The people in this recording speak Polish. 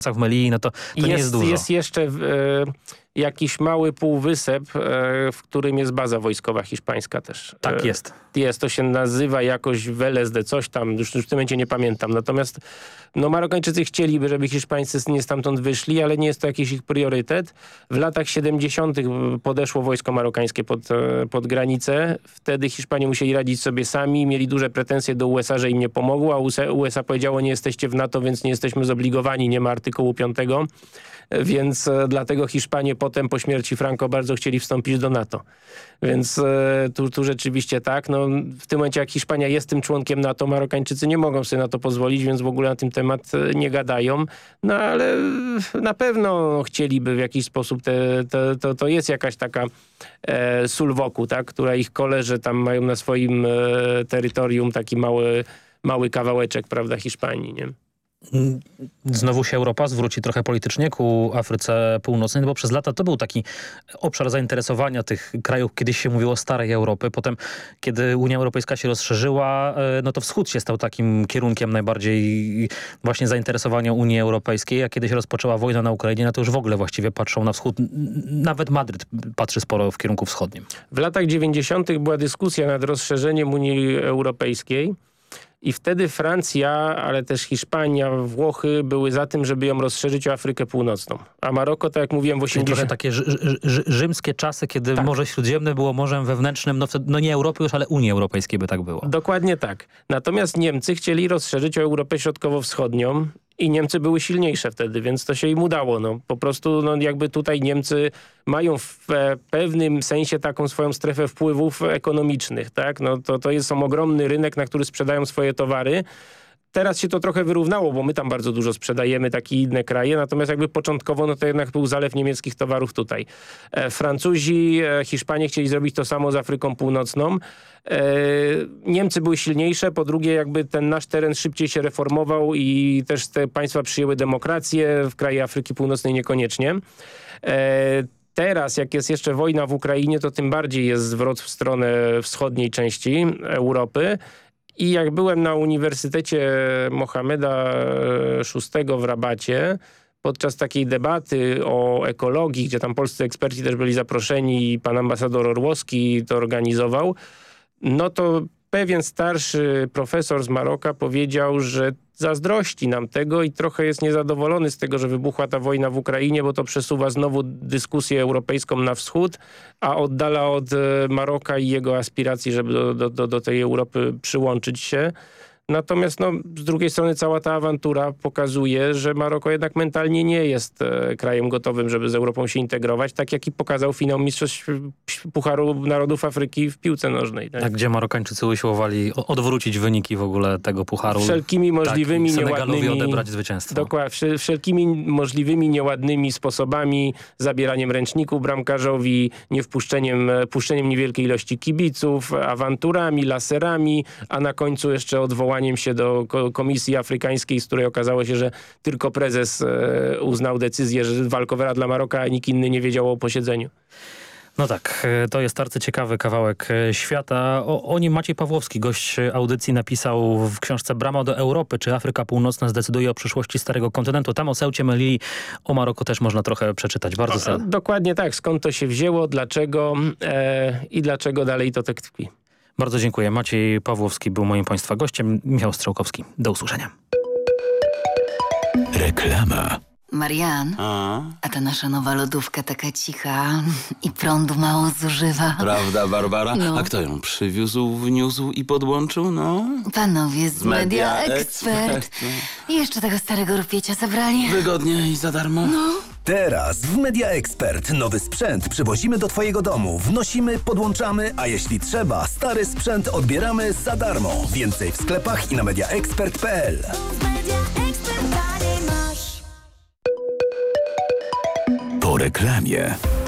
w Melilli, no to nie jest dużo. Jest jeszcze jakiś mały półwysep, w którym jest baza wojskowa hiszpańska też. Tak jest. To się nazywa jakoś Velez coś tam, już w tym momencie nie pamiętam. Natomiast Marokańczycy chcieliby, żeby Hiszpańcy nie stamtąd wyszli, ale nie jest to jakiś ich priorytet. W latach 70. podeszło wojsko marokańskie pod granicę. Wtedy Hiszpanie musieli radzić sobie sami, mieli duże pretensje do USA, że im nie pomogło, a USA powiedziało, nie jesteście w NATO, więc nie jesteśmy zobligowani, nie ma artykułu 5. Więc dlatego Hiszpanie potem po śmierci Franco bardzo chcieli wstąpić do NATO. Więc tu rzeczywiście tak. W tym momencie jak Hiszpania jest tym członkiem NATO, Marokańczycy nie mogą sobie na to pozwolić, więc w ogóle na ten temat nie gadają. Ale na pewno chcieliby w jakiś sposób, to jest jakaś taka sól wokół, tak? Która ich kole, że tam mają na swoim terytorium taki mały kawałeczek, prawda, Hiszpanii, nie? Znowu się Europa zwróci trochę politycznie ku Afryce Północnej, bo przez lata to był taki obszar zainteresowania tych krajów. Kiedyś się mówiło starej Europy, potem kiedy Unia Europejska się rozszerzyła, no to wschód się stał takim kierunkiem najbardziej właśnie zainteresowania Unii Europejskiej, a kiedy się rozpoczęła wojna na Ukrainie, no to już w ogóle właściwie patrzą na wschód. Nawet Madryt patrzy sporo w kierunku wschodnim. W latach 90. była dyskusja nad rozszerzeniem Unii Europejskiej. I wtedy Francja, ale też Hiszpania, Włochy były za tym, żeby ją rozszerzyć o Afrykę Północną. A Maroko, tak jak mówiłem, w 80... Trochę takie rzymskie czasy, kiedy tak. Morze Śródziemne było morzem wewnętrznym, no nie Europy już, ale Unii Europejskiej by tak było. Dokładnie tak. Natomiast Niemcy chcieli rozszerzyć o Europę Środkowo-Wschodnią i Niemcy były silniejsze wtedy, więc to się im udało. Po prostu jakby tutaj Niemcy mają w pewnym sensie taką swoją strefę wpływów ekonomicznych. Tak? To jest ogromny rynek, na który sprzedają swoje towary. Teraz się to trochę wyrównało, bo my tam bardzo dużo sprzedajemy, takie inne kraje, natomiast jakby początkowo to jednak był zalew niemieckich towarów tutaj. Francuzi, Hiszpanie chcieli zrobić to samo z Afryką Północną. Niemcy były silniejsze, po drugie jakby ten nasz teren szybciej się reformował i też te państwa przyjęły demokrację, w kraje Afryki Północnej niekoniecznie. Teraz, jak jest jeszcze wojna w Ukrainie, to tym bardziej jest zwrot w stronę wschodniej części Europy. I jak byłem na Uniwersytecie Mohameda VI w Rabacie, podczas takiej debaty o ekologii, gdzie tam polscy eksperci też byli zaproszeni i pan ambasador Orłowski to organizował, to pewien starszy profesor z Maroka powiedział, że zazdrości nam tego i trochę jest niezadowolony z tego, że wybuchła ta wojna w Ukrainie, bo to przesuwa znowu dyskusję europejską na wschód, a oddala od Maroka i jego aspiracji, żeby do tej Europy przyłączyć się. Natomiast z drugiej strony cała ta awantura pokazuje, że Maroko jednak mentalnie nie jest krajem gotowym, żeby z Europą się integrować, tak jak i pokazał finał Mistrzostw Pucharu Narodów Afryki w piłce nożnej. Tak? A gdzie Marokańczycy usiłowali odwrócić wyniki w ogóle tego pucharu. Wszelkimi możliwymi Senegalowi nieładnymi... odebrać zwycięstwo. Dokładnie. Wszelkimi możliwymi nieładnymi sposobami, zabieraniem ręczniku bramkarzowi, puszczeniem niewielkiej ilości kibiców, awanturami, laserami, a na końcu jeszcze odwołaniem się do Komisji Afrykańskiej, z której okazało się, że tylko prezes uznał decyzję, że walkowerem dla Maroka, a nikt inny nie wiedział o posiedzeniu. No tak, to jest arcyciekawy kawałek świata. O nim Maciej Pawłowski, gość audycji, napisał w książce Brama do Europy, czy Afryka Północna zdecyduje o przyszłości Starego Kontynentu. Tam o Ceucie, Melilli, o Maroku też można trochę przeczytać. Bardzo serdecznie. Dokładnie tak. Skąd to się wzięło, dlaczego i dlaczego dalej to tak tkwi. Bardzo dziękuję. Maciej Pawłowski był moim państwa gościem. Michał Strzałkowski. Do usłyszenia. Reklama. Marian, a ta nasza nowa lodówka taka cicha i prądu mało zużywa. Prawda, Barbara? No. A kto ją przywiózł, wniósł i podłączył? Panowie z Media Expert. I jeszcze tego starego rupiecia zabrali. Wygodnie i za darmo. Teraz w Media Expert nowy sprzęt przywozimy do twojego domu. Wnosimy, podłączamy, a jeśli trzeba, stary sprzęt odbieramy za darmo. Więcej w sklepach i na mediaexpert.pl. Po reklamie.